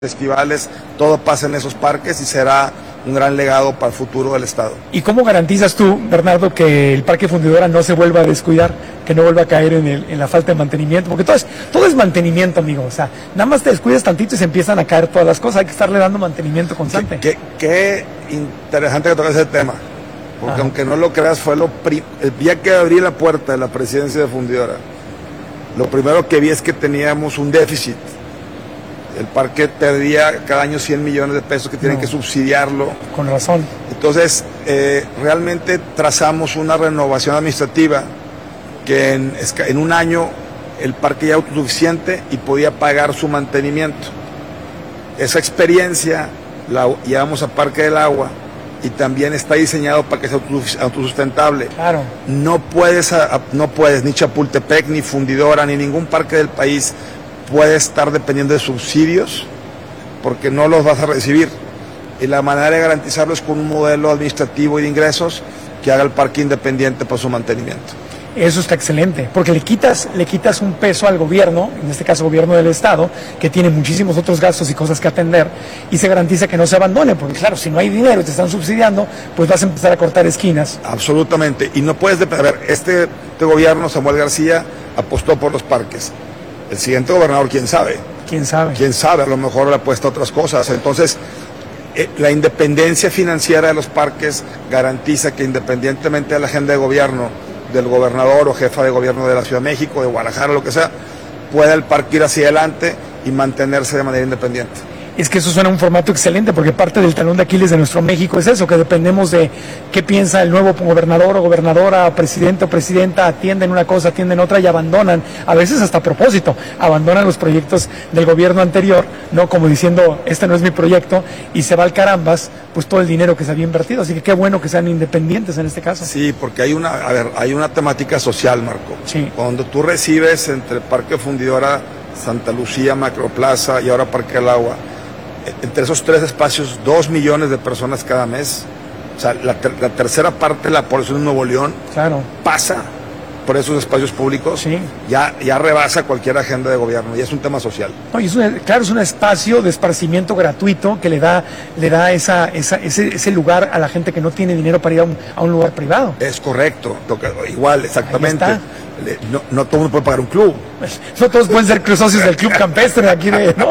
festivales, todo pasa en esos parques y será un gran legado para el futuro del Estado. ¿Y cómo garantizas tú, Bernardo, que el Parque Fundidora no se vuelva a descuidar, que no vuelva a caer en la falta de mantenimiento? Porque todo es mantenimiento, amigo. O sea, nada más te descuidas tantito y se empiezan a caer todas las cosas. Hay que estarle dando mantenimiento constante. Qué interesante que toques ese tema. Porque Ajá. Aunque no lo creas, fue el día que abrí la puerta de la presidencia de Fundidora, lo primero que vi es que teníamos un déficit. El parque perdía cada año 100 millones de pesos que tienen que subsidiarlo. Con razón. Entonces, realmente trazamos una renovación administrativa que en un año el parque ya era autosuficiente y podía pagar su mantenimiento. Esa experiencia la llevamos a Parque del Agua y también está diseñado para que sea autosustentable. Claro. No puedes ni Chapultepec, ni Fundidora, ni ningún parque del país puede estar dependiendo de subsidios porque no los vas a recibir. Y la manera de garantizarlo es con un modelo administrativo y de ingresos que haga el parque independiente para su mantenimiento. Eso está excelente, porque le quitas un peso al gobierno, en este caso gobierno del Estado, que tiene muchísimos otros gastos y cosas que atender, y se garantiza que no se abandone, porque claro, si no hay dinero y te están subsidiando, pues vas a empezar a cortar esquinas. Absolutamente, y no puedes depender. Este gobierno, Samuel García, apostó por los parques. El siguiente gobernador, ¿quién sabe? ¿Quién sabe? ¿Quién sabe? A lo mejor le apuesta a otras cosas. Entonces, la independencia financiera de los parques garantiza que independientemente de la agenda de gobierno, del gobernador o jefa de gobierno de la Ciudad de México, de Guadalajara, lo que sea, pueda el parque ir hacia adelante y mantenerse de manera independiente. Es que eso suena un formato excelente, porque parte del talón de Aquiles de nuestro México es eso, que dependemos de qué piensa el nuevo gobernador o gobernadora, presidente o presidenta, atienden una cosa, atienden otra y abandonan, a veces hasta a propósito, abandonan los proyectos del gobierno anterior, ¿no? Como diciendo, este no es mi proyecto, y se va al carambas, pues todo el dinero que se había invertido. Así que qué bueno que sean independientes en este caso. Sí, porque hay una temática social, Marco. Sí. Cuando tú recibes entre Parque Fundidora, Santa Lucía, Macroplaza y ahora Parque del Agua, entre esos tres espacios, 2 millones de personas cada mes. O sea, la tercera parte de la población de Nuevo León pasa por esos espacios públicos, sí. ya rebasa cualquier agenda de gobierno, y es un tema social. No, y es un espacio de esparcimiento gratuito que le da ese lugar a la gente que no tiene dinero para ir a un lugar privado. Es correcto, igual, exactamente. No todo el mundo puede pagar un club. No todos pueden ser socios del Club Campestre aquí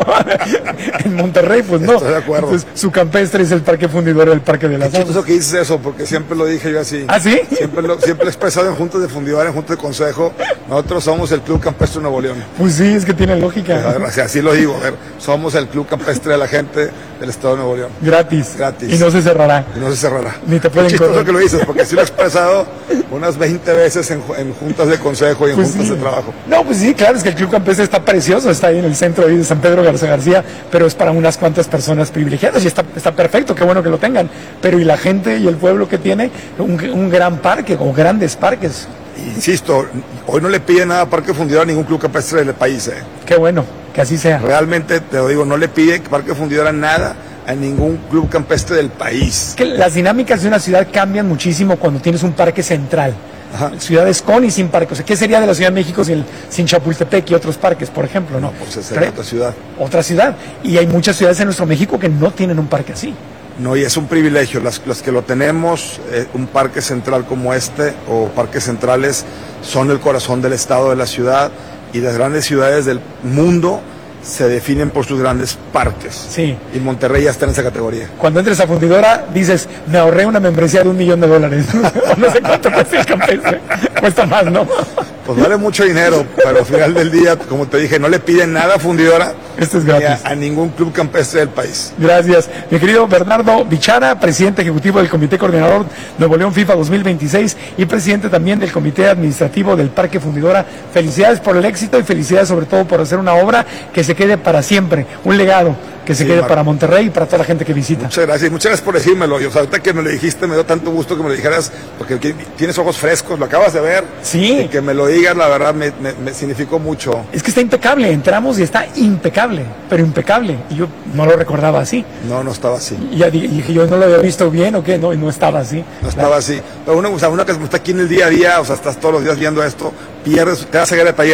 en Monterrey, pues no. Estoy de acuerdo. Entonces, su campestre es el Parque Fundidora del Parque de las Aguas. Es chistoso que dices eso, porque siempre lo dije yo así. ¿Ah, sí? Siempre he expresado en juntas de Fundidora, en juntas de consejo, nosotros somos el Club Campestre Nuevo León. Pues sí, es que tiene lógica. Así lo digo, somos el Club Campestre de la gente del Estado de Nuevo León. Gratis. Y no se cerrará. Ni te pueden correr. Es chistoso que lo dices, porque sí lo he expresado unas 20 veces en juntas de consejo y en juntas de trabajo. No, pues sí, claro, es que el Club Campestre está precioso, está ahí en el centro de San Pedro García, pero es para unas cuantas personas privilegiadas y está perfecto, qué bueno que lo tengan. Pero y la gente y el pueblo que tiene un gran parque o grandes parques. Insisto, hoy no le pide nada a Parque Fundidora a ningún club campestre del país. Qué bueno, que así sea. Realmente, te lo digo, no le pide Parque Fundidora nada a ningún club campestre del país. Que las dinámicas de una ciudad cambian muchísimo cuando tienes un parque central. Ajá. Ciudades con y sin parques. O sea, ¿qué sería de la Ciudad de México sin Chapultepec y otros parques, por ejemplo? No, pues sería otra ciudad. Otra ciudad. Y hay muchas ciudades en nuestro México que no tienen un parque así. No, y es un privilegio. Las que lo tenemos, un parque central como este, o parques centrales, son el corazón del estado, de la ciudad, y las grandes ciudades del mundo se definen por sus grandes parques. Sí. Y Monterrey ya está en esa categoría. Cuando entres a Fundidora, dices, me ahorré una membresía de $1 millón. No sé cuánto cuesta el campestre. Cuesta más, ¿no? Pues vale mucho dinero, pero al final del día, como te dije, no le piden nada a Fundidora. Esto es gratis. A ningún club campestre del país. Gracias. Mi querido Bernardo Bichara, presidente ejecutivo del Comité Coordinador Nuevo León FIFA 2026 y presidente también del Comité Administrativo del Parque Fundidora. Felicidades por el éxito y felicidades sobre todo por hacer una obra que se quede para siempre, un legado que se quede para Monterrey y para toda la gente que visita. Muchas gracias por decírmelo. O sea, ahorita que me lo dijiste, me dio tanto gusto que me lo dijeras, porque tienes ojos frescos, lo acabas de ver. Sí. Y que me lo digas, la verdad, me significó mucho. Es que está impecable, entramos y está impecable, pero impecable. Y yo no lo recordaba así. No estaba así. Y ya dije, yo no lo había visto bien o qué, no, y no estaba así. No estaba así. Pero uno que está aquí en el día a día, o sea, estás todos los días viendo esto, te vas a ir al taller.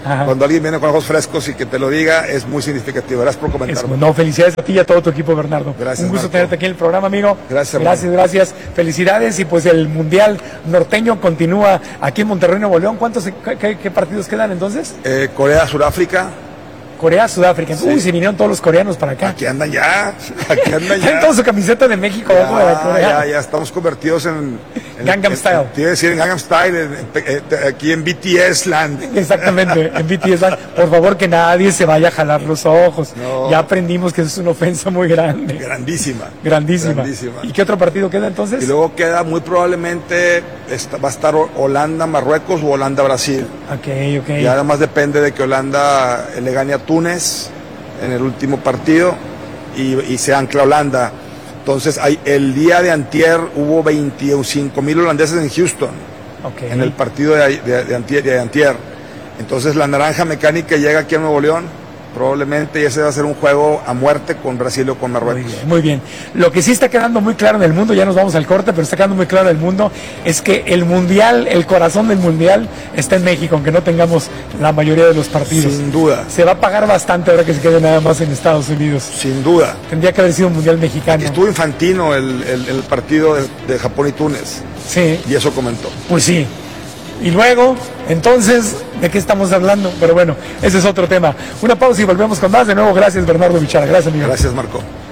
Ajá. Cuando alguien viene con ojos frescos y que te lo diga, es muy significativo. Gracias por comentarlo. No, felicidades a ti y a todo tu equipo, Bernardo. Gracias, un gusto Marco. tenerte aquí en el programa, amigo. Gracias, gracias. Felicidades, y pues el Mundial Norteño continúa aquí en Monterrey, Nuevo León. ¿Qué partidos quedan entonces? Corea, Sudáfrica. Corea, Sudáfrica. Sí. Uy, se vinieron todos los coreanos para acá. Aquí andan ya. Tienen toda su camiseta de México. Ya estamos convertidos en Gangnam Style. Te iba a decir en Gangnam Style, aquí en BTS Land. Exactamente, en BTS Land. Por favor, que nadie se vaya a jalar los ojos. No. Ya aprendimos que eso es una ofensa muy grande. Grandísima. ¿Y qué otro partido queda entonces? Y luego queda muy probablemente, va a estar Holanda-Marruecos o Holanda-Brasil. Ok. Y además depende de que Holanda le gane a Túnez en el último partido y se ancla Holanda. Entonces, el día de antier hubo 25,000 holandeses en Houston, en el partido de antier. Entonces, la naranja mecánica llega aquí a Nuevo León, probablemente, y ese va a ser un juego a muerte con Brasil o con Marruecos. Muy bien. Lo que sí está quedando muy claro en el mundo, ya nos vamos al corte, pero está quedando muy claro en el mundo, es que el Mundial, el corazón del Mundial está en México, aunque no tengamos la mayoría de los partidos. Sin duda. Se va a pagar bastante ahora que se quede nada más en Estados Unidos. Sin duda. Tendría que haber sido un Mundial mexicano. Estuvo Infantino el partido de Japón y Túnez. Sí. Y eso comentó. Pues sí. Y luego, entonces, ¿de qué estamos hablando? Pero bueno, ese es otro tema. Una pausa y volvemos con más. De nuevo, gracias, Bernardo Bichara. Gracias, amigo. Gracias, Marco.